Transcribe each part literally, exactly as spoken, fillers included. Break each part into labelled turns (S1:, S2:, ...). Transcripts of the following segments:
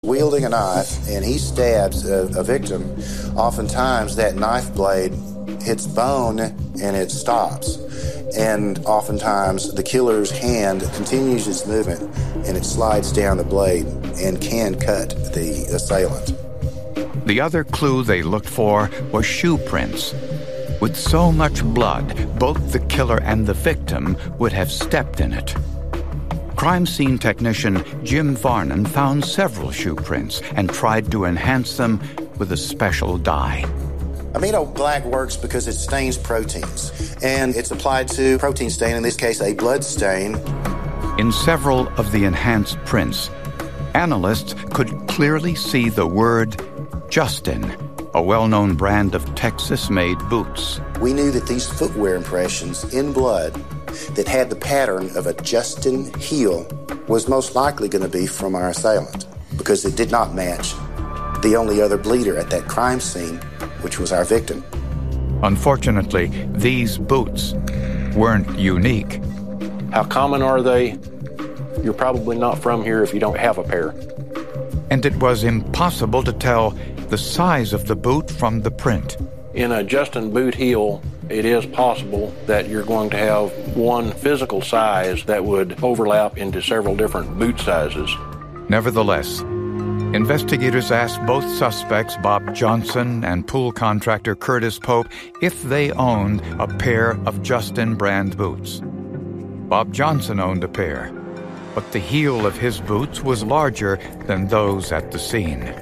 S1: wielding a knife, and he stabs a, a victim. Oftentimes that knife blade hits bone and it stops. And oftentimes the killer's hand continues its movement and it slides down the blade and can cut the assailant.
S2: The other clue they looked for was shoe prints. With so much blood, both the killer and the victim would have stepped in it. Crime scene technician Jim Varnon found several shoe prints and tried to enhance them with a special dye.
S1: Amino black works because it stains proteins, and it's applied to protein stain, in this case a blood stain.
S2: In several of the enhanced prints, analysts could clearly see the word Justin, a well-known brand of Texas-made boots.
S1: We knew that these footwear impressions in blood that had the pattern of a Justin heel was most likely going to be from our assailant, because it did not match the only other bleeder at that crime scene, which was our victim.
S2: Unfortunately, these boots weren't unique.
S3: How common are they? You're probably not from here if you don't have a pair.
S2: And it was impossible to tell the size of the boot from the print.
S3: In a Justin boot heel, it is possible that you're going to have one physical size that would overlap into several different boot sizes.
S2: Nevertheless, investigators asked both suspects, Bob Johnson and pool contractor Curtis Pope, if they owned a pair of Justin brand boots. Bob Johnson owned a pair, but the heel of his boots was larger than those at the scene.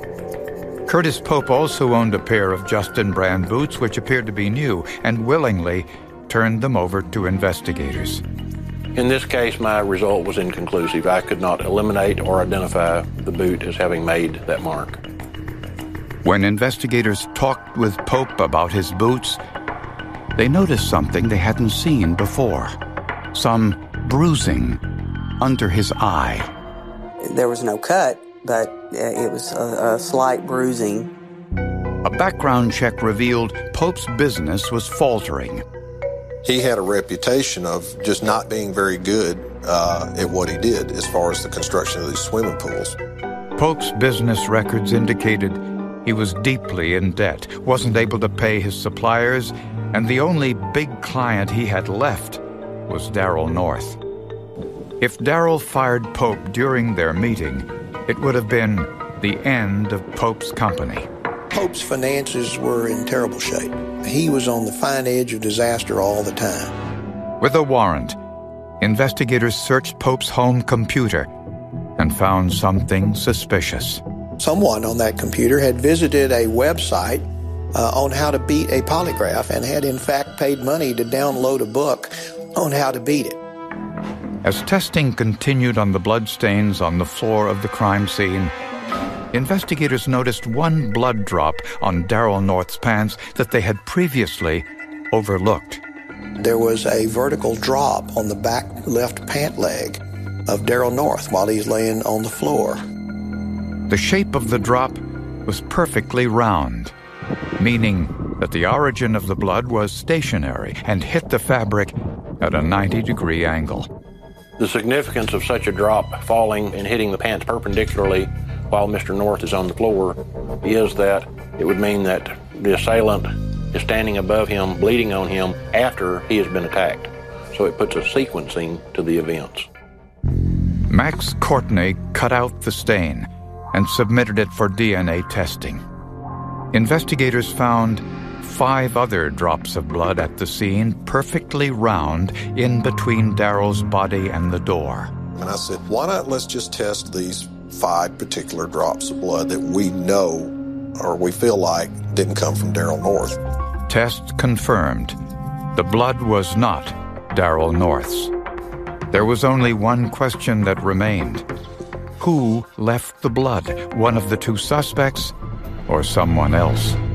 S2: Curtis Pope also owned a pair of Justin brand boots which appeared to be new and willingly turned them over to investigators.
S3: In this case, my result was inconclusive. I could not eliminate or identify the boot as having made that mark.
S2: When investigators talked with Pope about his boots, they noticed something they hadn't seen before. Some bruising under his eye.
S4: There was no cut, but it was a, a slight bruising.
S2: A background check revealed Pope's business was faltering.
S5: He had a reputation of just not being very good uh, at what he did as far as the construction of these swimming pools.
S2: Pope's business records indicated he was deeply in debt, wasn't able to pay his suppliers, and the only big client he had left was Darrell North. If Darrell fired Pope during their meeting, it would have been the end of Pope's company.
S6: Pope's finances were in terrible shape. He was on the fine edge of disaster all the time.
S2: With a warrant, investigators searched Pope's home computer and found something suspicious.
S6: Someone on that computer had visited a website uh, on how to beat a polygraph and had in fact paid money to download a book on how to beat it.
S2: As testing continued on the bloodstains on the floor of the crime scene, investigators noticed one blood drop on Darrell North's pants that they had previously overlooked.
S6: There was a vertical drop on the back left pant leg of Darrell North while he's laying on the floor.
S2: The shape of the drop was perfectly round, meaning that the origin of the blood was stationary and hit the fabric at a ninety degree angle.
S3: The significance of such a drop falling and hitting the pants perpendicularly while Mister North is on the floor is that it would mean that the assailant is standing above him, bleeding on him after he has been attacked. So it puts a sequencing to the events.
S2: Max Courtney cut out the stain and submitted it for D N A testing. Investigators found five other drops of blood at the scene, perfectly round in between Darrell's body and the door.
S5: And I said, why not let's just test these five particular drops of blood that we know or we feel like didn't come from Darrell North.
S2: Tests confirmed the blood was not Darrell North's. There was only one question that remained. Who left the blood? One of the two suspects or someone else?